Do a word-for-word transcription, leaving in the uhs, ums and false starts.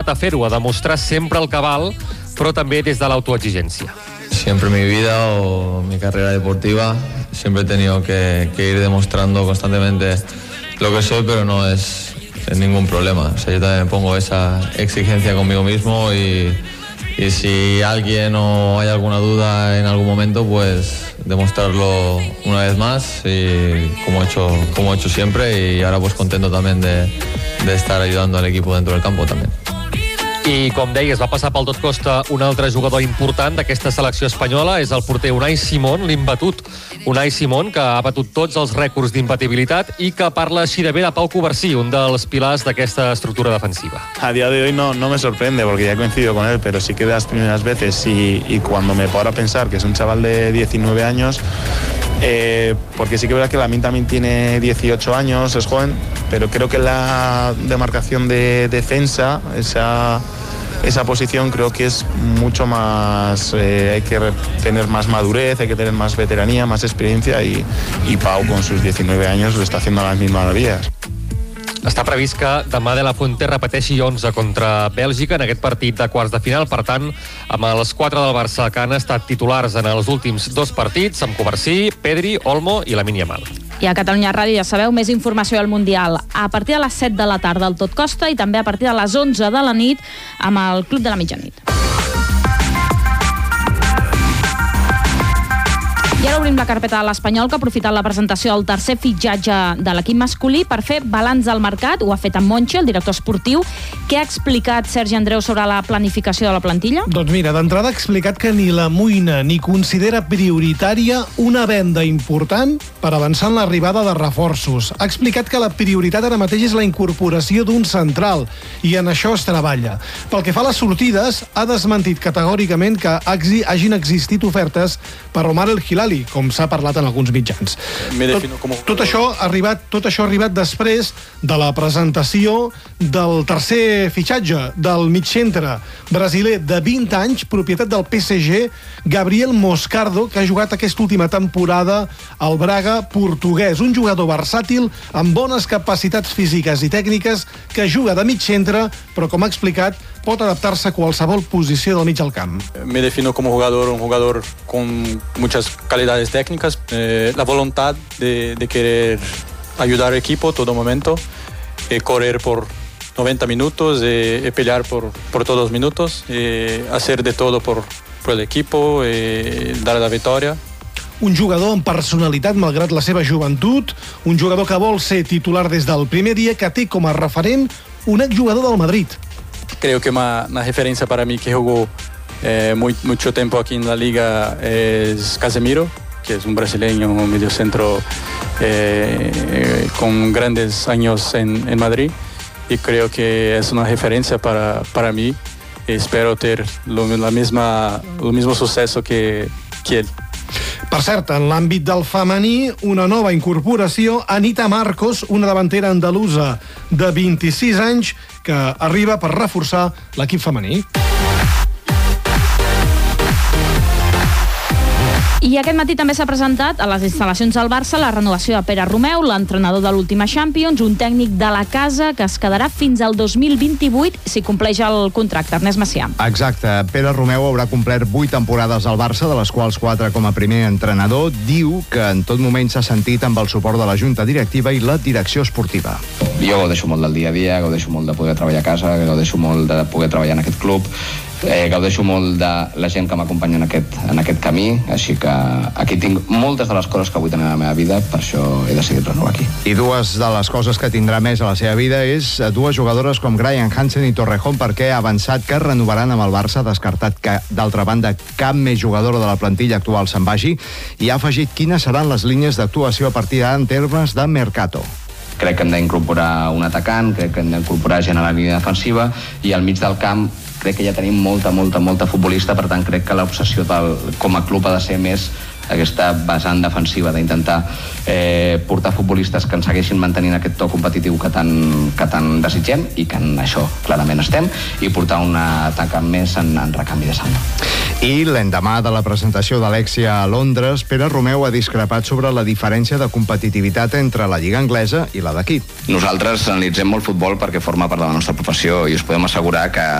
a fer-ho, a demostrar sempre el cabal, però també des de l'autoexigència. Siempre en mi vida o mi carrera deportiva siempre he tenido que, que ir demostrando constantemente lo que soy, pero no es, es ningún problema. O sea, yo también me pongo esa exigencia conmigo mismo y, y si alguien o hay alguna duda en algún momento, pues demostrarlo una vez más y como he hecho, como he hecho siempre, y ahora pues contento también de, de estar ayudando al equipo dentro del campo también. I, com deies, va passar pel tot costa un altre jugador important d'aquesta selecció espanyola, és el porter Unai Simón, l'imbatut. Unai Simón, que ha batut tots els rècords d'imbatibilitat i que parla així de bé de Pau Covarsí, un dels pilars d'aquesta estructura defensiva. A día de hoy no, no me sorprende porque ya he coincidido con él, pero sí que de las primeras veces y, y cuando me paro a pensar que es un chaval de diecinueve años, Eh, porque sí que es verdad que Lamine también tiene dieciocho años, es joven, pero creo que la demarcación de defensa, esa, esa posición creo que es mucho más, eh, hay que tener más madurez, hay que tener más veteranía, más experiencia, y, y Pau con sus diecinueve años lo está haciendo a las mismas maravillas. Està previst que demà de la Fuente repeteixi onze contra Bèlgica en aquest partit de quarts de final. Per tant, amb els quatre del Barça que han estat titulars en els últims dos partits, amb Covarsí, Pedri, Olmo i Lamine Yamal. I a Catalunya Ràdio, ja sabeu, més informació del Mundial a partir de les set de la tarda al Tot Costa i també a partir de les onze de la nit amb el Club de la Mitjanit. I ara obrim la carpeta de l'Espanyol, que ha aprofitat la presentació del tercer fitxatge de l'equip masculí per fer balanç del mercat. Ho ha fet amb Monchi, el director esportiu. Què ha explicat Sergi Andreu sobre la planificació de la plantilla? Doncs mira, d'entrada ha explicat que ni l'amoïna ni considera prioritària una venda important per avançar en l'arribada de reforços. Ha explicat que la prioritat ara mateix és la incorporació d'un central i en això es treballa. Pel que fa a les sortides, ha desmentit categòricament que hagin existit ofertes per Omar El Hilali, com s'ha parlat en alguns mitjans. Tot, tot, això ha arribat, tot això ha arribat després de la presentació del tercer fitxatge del migcentre brasiler de vint anys, propietat del P S G, Gabriel Moscardo, que ha jugat aquesta última temporada al Braga portuguès. Un jugador versàtil, amb bones capacitats físiques i tècniques, que juga de migcentre, però, com ha explicat, pot adaptar-se a qualsevol posició del mig al camp. Me defino como jugador, un jugador con muchas calidades técnicas, eh, la voluntad de, de querer ayudar al equipo todo momento, eh, correr por noventa minutos, eh, eh, pelear por, por todos los minutos, eh, hacer de todo por, por el equipo, eh, dar la victoria. Un jugador amb personalitat malgrat la seva joventut, un jugador que vol ser titular des del primer dia, que té com a referent un exjugador del Madrid. Creo que una, una referencia para mí que jugó eh, muy, mucho tiempo aquí en la liga es Casemiro, que es un brasileño, un mediocentro eh, eh, con grandes años en, en Madrid, y creo que es una referencia para, para mí. Espero tener lo, la misma, lo mismo suceso que, que él. Per cert, en l'àmbit del femení, una nova incorporació, Anita Marcos, una davantera andalusa de vint-i-sis anys, que arriba per reforçar l'equip femení. I aquest matí també s'ha presentat a les instal·lacions del Barça la renovació de Pere Romeu, l'entrenador de l'última Champions, un tècnic de la casa que es quedarà fins al dos mil vint-i-vuit si compleix el contracte. Ernest Macià. Exacte. Pere Romeu haurà complert vuit temporades al Barça, de les quals quatre com a primer entrenador. Diu que en tot moment s'ha sentit amb el suport de la Junta Directiva i la direcció esportiva. Jo gaudeixo molt del dia a dia, gaudeixo molt de poder treballar a casa, gaudeixo molt de poder treballar en aquest club. Eh, gaudeixo molt de la gent que m'acompanya en aquest, en aquest camí, així que aquí tinc moltes de les coses que vull tenir a la meva vida, per això he decidit renovar aquí. I dues de les coses que tindrà més a la seva vida és dues jugadores com Graham Hansen i Torrejón, perquè ha avançat que renovaran amb el Barça, descartat que, d'altra banda, cap més jugadora de la plantilla actual se'n vagi, i ha afegit quines seran les línies d'actuació a partir d'ara en termes de mercato. Crec que hem d'incorporar un atacant, crec que hem d'incorporar gent a la línia defensiva, i al mig del camp crec que ja tenim molta, molta, molta futbolista, per tant crec que l'obsessió del, com a club ha de ser més aquesta vessant defensiva, d'intentar eh, portar futbolistes que ens segueixin mantenint aquest to competitiu que tant, que tant desitgem, i que en això clarament estem, i portar un atac més en, en recanvi de sang. I l'endemà de la presentació d'Alexia a Londres, Pere Romeu ha discrepat sobre la diferència de competitivitat entre la lliga anglesa i la d'aquí. Nosaltres analitzem molt futbol perquè forma part de la nostra professió, i us podem assegurar que